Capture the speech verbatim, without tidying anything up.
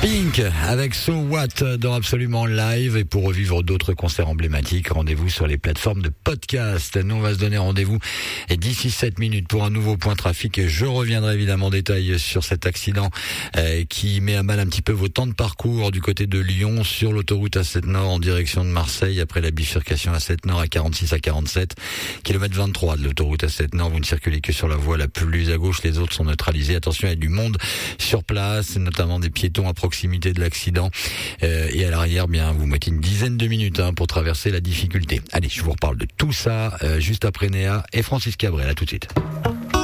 Pink avec So What dans Absolument Live, et pour revivre d'autres concerts emblématiques, rendez-vous sur les plateformes de podcast. Nous on va se donner rendez-vous d'ici sept minutes pour un nouveau point trafic, et je reviendrai évidemment en détail sur cet accident euh, qui met à mal un petit peu vos temps de parcours du côté de Lyon sur l'autoroute A sept Nord en direction de Marseille après la bifurcation A sept Nord à quarante-six à quarante-sept, kilomètre vingt-trois de l'autoroute A sept Nord. Vous ne circulez que sur la voie la plus à gauche, les autres sont neutralisés. Attention, il y a du monde sur place, notamment des piétons à proximité de l'accident, euh, et à l'arrière, bien, vous mettez une dizaine de minutes hein, pour traverser la difficulté. Allez, je vous reparle de tout ça euh, juste après Néa et Francis Cabrel. À tout de suite.